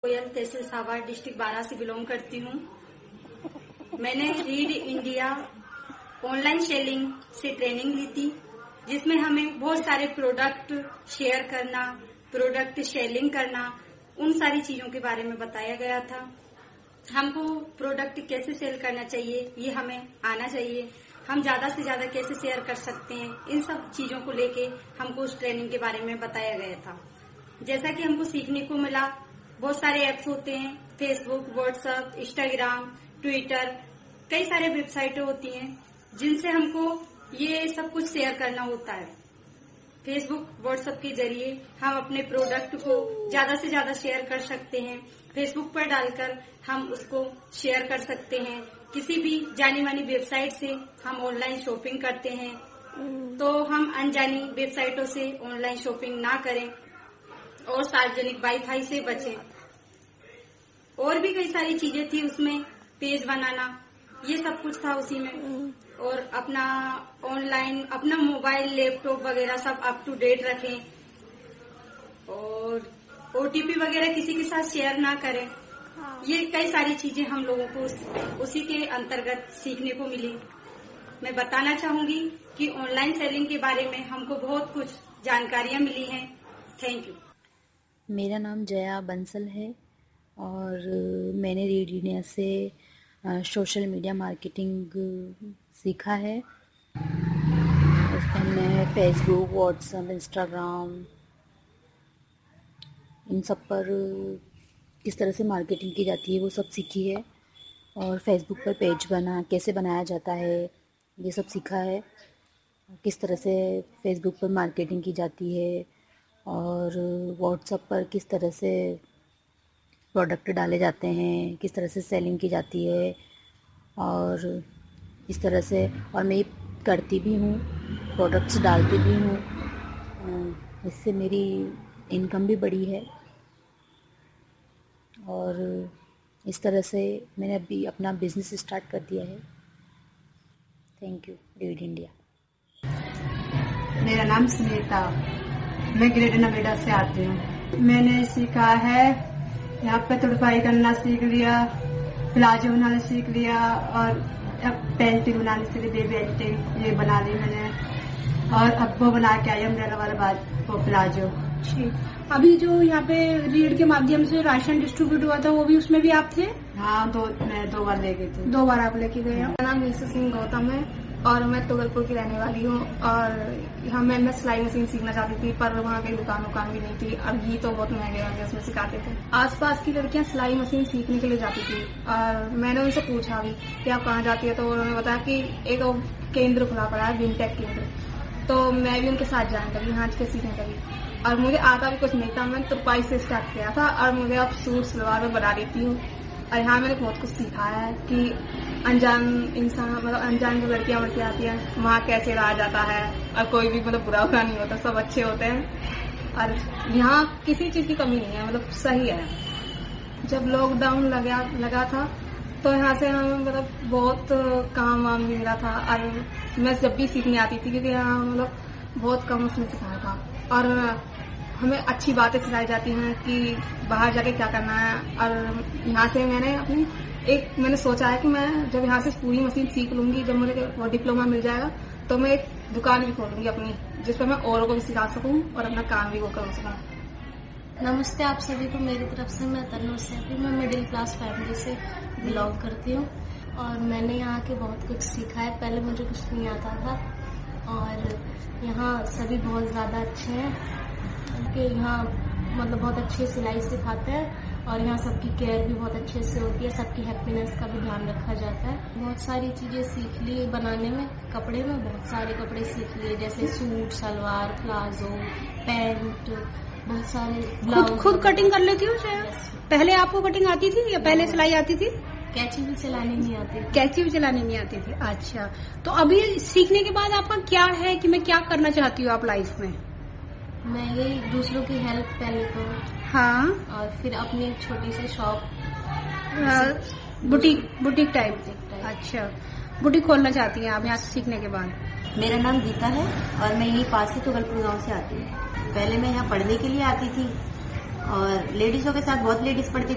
कोयल तहसील सावर district बारा से belong करती हूँ। मैंने रीड इंडिया ऑनलाइन सेलिंग से ट्रेनिंग ली थी, जिसमें हमें बहुत सारे प्रोडक्ट शेयर करना, प्रोडक्ट सेलिंग करना, उन सारी चीजों के बारे में बताया गया था। हमको प्रोडक्ट कैसे सेल करना चाहिए ये हमें आना चाहिए, हम ज्यादा से ज्यादा कैसे शेयर कर सकते हैं, इन सब चीजों को लेके हमको उस ट्रेनिंग के बारे में बताया गया था। जैसा कि हमको सीखने को मिला, बहुत सारे ऐप्स होते हैं, फेसबुक, व्हाट्सएप, इंस्टाग्राम, ट्विटर, कई सारे वेबसाइटें होती हैं जिनसे हमको ये सब कुछ शेयर करना होता है। फेसबुक, व्हाट्सएप के जरिए हम अपने प्रोडक्ट को ज्यादा से ज्यादा शेयर कर सकते हैं। फेसबुक पर डालकर हम उसको शेयर कर सकते हैं। किसी भी जानी मानी वेबसाइट से हम ऑनलाइन शॉपिंग करते हैं, तो हम अनजानी वेबसाइटों से ऑनलाइन शॉपिंग ना करें और सार्वजनिक वाईफाई से बचें। और भी कई सारी चीजें थी उसमें, पेज बनाना, ये सब कुछ था उसी में। और अपना ऑनलाइन, अपना मोबाइल, लैपटॉप वगैरह सब अप टू डेट रखें और ओटीपी वगैरह किसी के साथ शेयर ना करें। ये कई सारी चीजें हम लोगों को उसी के अंतर्गत सीखने को मिली। मैं बताना चाहूंगी कि ऑनलाइन सेलिंग के बारे में हमको बहुत कुछ जानकारियां मिली हैं। Thank you. मेरा नाम जया बंसल है और मैंने रीड इंडिया से सोशल मीडिया मार्केटिंग सीखा है। उसमें मैं फेसबुक, व्हाट्सएप, इंस्टाग्राम, इन सब पर किस तरह से मार्केटिंग की जाती है वो सब सीखी है। और फेसबुक पर पेज कैसे बनाया जाता है ये सब सीखा है। किस तरह से फेसबुक पर मार्केटिंग की जाती है और व्हाट्सएप पर किस तरह से प्रोडक्ट डाले जाते हैं, किस तरह से सेलिंग की जाती है और इस तरह से। और मैं करती भी हूँ, प्रोडक्ट्स डालती भी हूँ, इससे मेरी इनकम भी बढ़ी है। और इस तरह से मैंने अभी अपना बिजनेस स्टार्ट कर दिया है। Thank you read India. मेरा नाम सुनीता, मैं ग्रेटर नोएडा से आती हूँ। मैंने सीखा है यहाँ पे तुड़पाई करना सीख लिया, प्लाजो बनाना सीख लिया और अब पेंटिंग बनानी सीख ली, पेंटिंग ये बना ली मैंने। और अब वो बना के आई अम्ब्रेला वाला बाद वो प्लाजो। अभी जो यहाँ पे रीड के माध्यम से राशन डिस्ट्रीब्यूट हुआ था वो भी उसमें भी आप थे? हाँ, मैं 2 बार लेके थी। 2 बार आप लेके गए। मेरा नाम ईशू सिंह गौतम है और मैं तुगलपुर की रहने वाली हूँ। और यहाँ मैं सिलाई मशीन सीखना चाहती थी, पर वहाँ की दुकान भी नहीं थी और घी तो बहुत महंगे उसमें सिखाते थे। आसपास की लड़कियाँ सिलाई मशीन सीखने के लिए जाती थी और मैंने उनसे पूछा भी कि आप कहाँ जाती है, तो उन्होंने बताया कि एक केंद्र खुला पड़ा है, विनटेक केंद्र। तो मैं भी उनके साथ जाने लगी यहाँ के सीखने लगी। और मुझे आता भी कुछ नहीं था, मैंने तुरपाई से स्टार्ट किया था और मुझे अब सूट सलवार में बना देती हूँ। और यहाँ मैंने बहुत कुछ सीखा है कि अनजान इंसान, मतलब अनजान जो लड़कियां आती हैं वहाँ कैसे रहा जाता है और कोई भी मतलब बुरा नहीं होता, सब अच्छे होते हैं। और यहाँ किसी चीज की कमी नहीं है, मतलब सही है। जब लॉकडाउन लगा था तो यहाँ से हमें मतलब बहुत काम वाम मिला था और मैं जब भी सीखने आती थी क्योंकि यहाँ मतलब बहुत कम उसमें सिखाया था। और हमें अच्छी बातें सिखाई जाती हैं कि बाहर जाके क्या करना है। और यहाँ से मैंने सोचा है कि मैं जब यहाँ से पूरी मशीन सीख लूंगी, जब मुझे वो डिप्लोमा मिल जाएगा तो मैं एक दुकान भी खोलूंगी अपनी, जिस पर मैं औरों को भी सिखा सकूं और अपना काम भी वो कर सकूं। नमस्ते आप सभी को मेरी तरफ से। मैं तन्नू सैफी, मैं मिडिल क्लास फैमिली से बिलोंग करती हूँ और मैंने यहाँ के बहुत कुछ सीखा है। पहले मुझे कुछ नहीं आता था और यहाँ सभी बहुत ज़्यादा अच्छे हैं कि यहाँ मतलब बहुत अच्छे सिलाई सिखाते हैं और यहाँ सबकी केयर भी बहुत अच्छे से होती है, सबकी हैप्पीनेस का भी ध्यान रखा जाता है। बहुत सारी चीज़ें सीख ली बनाने में, कपड़े में बहुत सारे कपड़े सीख लिए, जैसे सूट, सलवार, प्लाजो, पैंट, बहुत सारे। खुद कटिंग कर लेती हो? पहले आपको कटिंग आती थी या पहले सिलाई आती थी? कैंची भी चलानी नहीं आती थी। कैंची भी चलानी नहीं आती थी। अच्छा, तो अभी सीखने के बाद आपका क्या है कि मैं क्या करना चाहती हूँ आप लाइफ में? मैं यही दूसरों की हेल्प पहले तो, हाँ, और फिर अपनी एक छोटी सी शॉप, बुटीक टाइप। अच्छा, बुटीक खोलना चाहती हैं आप यहाँ से सीखने के बाद? मेरा नाम गीता है और मैं यही पास से तुगलपुर गांव से आती हूँ। पहले मैं यहाँ पढ़ने के लिए आती थी और लेडीजों के साथ बहुत लेडीज पढ़ती